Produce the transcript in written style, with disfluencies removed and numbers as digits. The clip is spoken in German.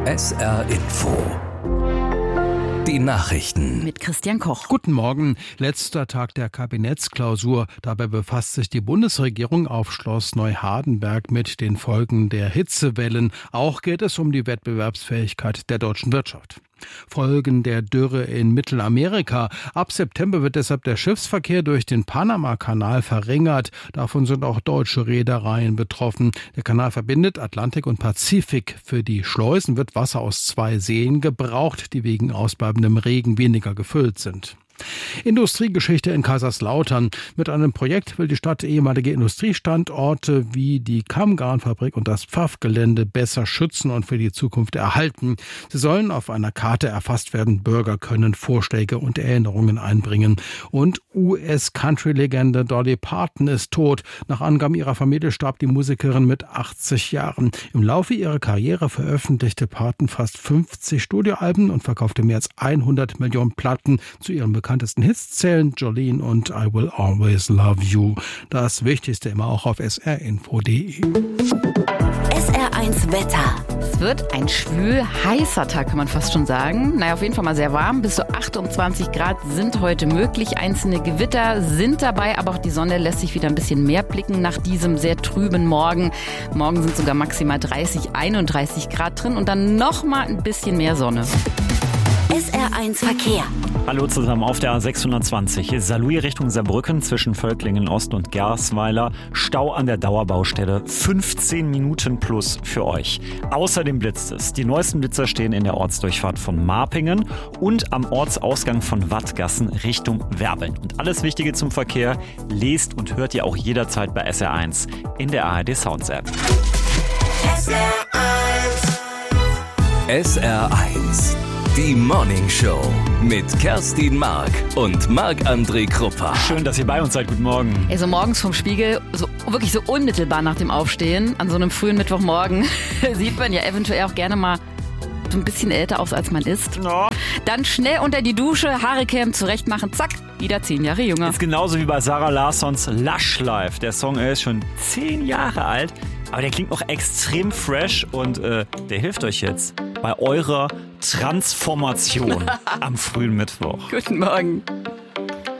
SR Info. Die Nachrichten mit Christian Koch. Guten Morgen. Letzter Tag der Kabinettsklausur. Dabei befasst sich die Bundesregierung auf Schloss Neuhardenberg mit den Folgen der Hitzewellen. Auch geht es um die Wettbewerbsfähigkeit der deutschen Wirtschaft. Folgen der Dürre in Mittelamerika. Ab September wird deshalb der Schiffsverkehr durch den Panama-Kanal verringert. Davon sind auch deutsche Reedereien betroffen. Der Kanal verbindet Atlantik und Pazifik. Für die Schleusen wird Wasser aus 2 Seen gebraucht, die wegen ausbleibendem Regen weniger gefüllt sind. Industriegeschichte in Kaiserslautern. Mit einem Projekt will die Stadt ehemalige Industriestandorte wie die Kammgarnfabrik und das Pfaffgelände besser schützen und für die Zukunft erhalten. Sie sollen auf einer Karte erfasst werden. Bürger können Vorschläge und Erinnerungen einbringen. Und US-Country-Legende Dolly Parton ist tot. Nach Angaben ihrer Familie starb die Musikerin mit 80 Jahren. Im Laufe ihrer Karriere veröffentlichte Parton fast 50 Studioalben und verkaufte mehr als 100 Millionen Platten. Zu ihren bekanntesten Hits zählen Jolene und I Will Always Love You. Das Wichtigste immer auch auf srinfo.de. SR1 Wetter. Es wird ein schwül heißer Tag, kann man fast schon sagen. Auf jeden Fall mal sehr warm. Bis zu 28 Grad sind heute möglich. Einzelne Gewitter sind dabei, aber auch die Sonne lässt sich wieder ein bisschen mehr blicken nach diesem sehr trüben Morgen. Morgen sind sogar maximal 30, 31 Grad drin und dann noch mal ein bisschen mehr Sonne. SR1 Verkehr. Hallo zusammen auf der A620. Saarlouis Richtung Saarbrücken zwischen Völklingen Ost und Gersweiler. Stau an der Dauerbaustelle. 15 Minuten plus für euch. Außerdem blitzt es. Die neuesten Blitzer stehen in der Ortsdurchfahrt von Marpingen und am Ortsausgang von Wattgassen Richtung Werbeln. Und alles Wichtige zum Verkehr lest und hört ihr auch jederzeit bei SR1 in der ARD Sounds App. SR1. Die Morning Show mit Kerstin Mark und Marc-André Kruppa. Schön, dass ihr bei uns seid. Guten Morgen. So morgens vom Spiegel, wirklich so unmittelbar nach dem Aufstehen, an so einem frühen Mittwochmorgen, sieht man ja eventuell auch gerne mal so ein bisschen älter aus, als man ist. No. Dann schnell unter die Dusche, Haare kämmen, zurecht machen, zack, wieder 10 Jahre jünger. Ist genauso wie bei Sarah Larssons Lush Life. Der Song ist schon 10 Jahre alt, aber der klingt noch extrem fresh und der hilft euch jetzt bei eurer Transformation am frühen Mittwoch. Guten Morgen.